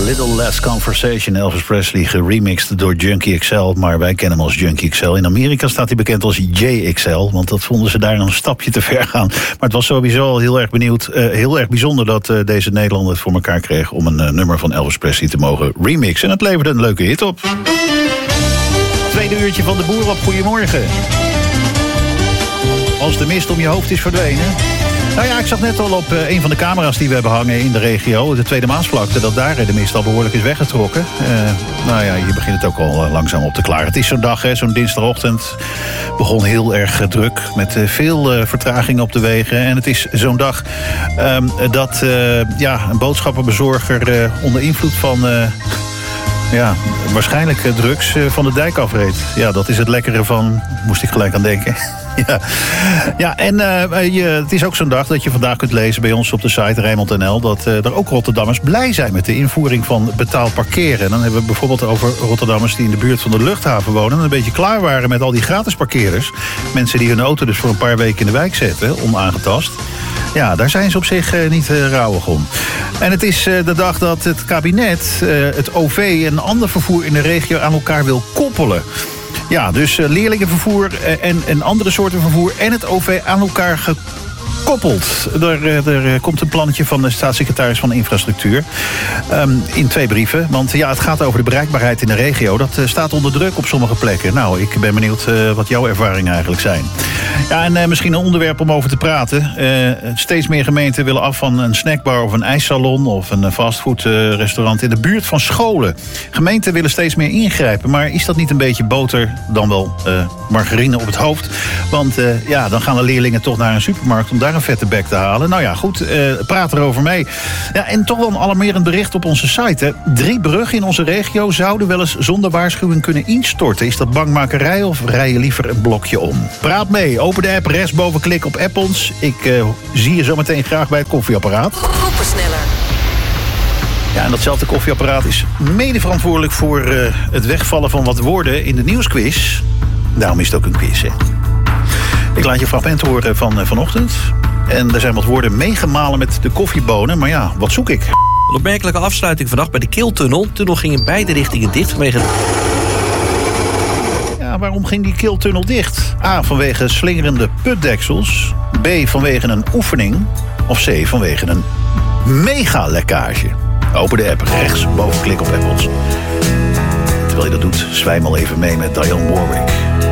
Little Less Conversation, Elvis Presley, geremixed door Junkie XL. Maar wij kennen hem als Junkie XL. In Amerika staat hij bekend als JXL, want dat vonden ze daar een stapje te ver gaan. Maar het was sowieso al heel erg bijzonder dat deze Nederlander het voor elkaar kreeg om een nummer van Elvis Presley te mogen remixen. En het leverde een leuke hit op. Tweede uurtje van de Boer op. Goedemorgen. Als de mist om je hoofd is verdwenen. Nou ja, ik zag net al op een van de camera's die we hebben hangen in de regio, de Tweede Maasvlakte, dat daar de mist al behoorlijk is weggetrokken. Nou ja, hier begint het ook al langzaam op te klaren. Het is zo'n dag, zo'n dinsdagochtend. Begon heel erg druk met veel vertraging op de wegen. En het is zo'n dag dat een boodschappenbezorger onder invloed van waarschijnlijk drugs van de dijk afreed. Ja, dat is het lekkere van, moest ik gelijk aan denken. Ja, en het is ook zo'n dag dat je vandaag kunt lezen bij ons op de site Rijnmond.nl... dat er ook Rotterdammers blij zijn met de invoering van betaald parkeren. En dan hebben we bijvoorbeeld over Rotterdammers die in de buurt van de luchthaven wonen... en een beetje klaar waren met al die gratis parkeerders. Mensen die hun auto dus voor een paar weken in de wijk zetten, onaangetast. Ja, daar zijn ze op zich niet rouwig om. En het is de dag dat het kabinet het OV en ander vervoer in de regio aan elkaar wil koppelen. Ja, dus leerlingenvervoer en andere soorten vervoer en het OV aan elkaar gekoppeld. Er komt een plannetje van de staatssecretaris van Infrastructuur in 2 brieven. Want ja, het gaat over de bereikbaarheid in de regio. Dat staat onder druk op sommige plekken. Nou, ik ben benieuwd wat jouw ervaringen eigenlijk zijn. Ja, en misschien een onderwerp om over te praten. Steeds meer gemeenten willen af van een snackbar of een ijssalon of een fastfoodrestaurant in de buurt van scholen. Gemeenten willen steeds meer ingrijpen, maar is dat niet een beetje boter dan wel margarine op het hoofd? Want dan gaan de leerlingen toch naar een supermarkt om daar een vette bek te halen. Nou ja, goed, praat erover mee. Ja, en toch wel een alarmerend bericht op onze site. Hè. 3 bruggen in onze regio zouden wel eens zonder waarschuwing kunnen instorten. Is dat bangmakerij of rij je liever een blokje om? Praat mee. Open de app, rechtsboven klik op App ons. Ik zie je zo meteen graag bij het koffieapparaat. Groepensneller. Ja, en datzelfde koffieapparaat is mede verantwoordelijk voor het wegvallen van wat woorden in de nieuwsquiz. Daarom is het ook een quiz, hè. Ik laat je fragmenten horen van vanochtend. En er zijn wat woorden meegemalen met de koffiebonen. Maar ja, wat zoek ik? Een opmerkelijke afsluiting vannacht bij de Kiltunnel. De tunnel ging in beide richtingen dicht vanwege... Ja, waarom ging die Kiltunnel dicht? A, vanwege slingerende putdeksels. B, vanwege een oefening. Of C, vanwege een mega-lekkage. Open de app, rechts boven klik op Apples. Terwijl je dat doet, zwijm al even mee met Dionne Warwick.